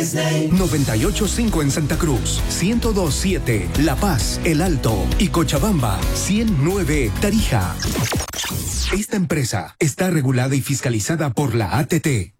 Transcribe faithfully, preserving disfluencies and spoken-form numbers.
Disney. noventa y ocho punto cinco en Santa Cruz, ciento dos punto siete La Paz, El Alto y Cochabamba, ciento nueve Tarija. Esta empresa está regulada y fiscalizada por la A T T.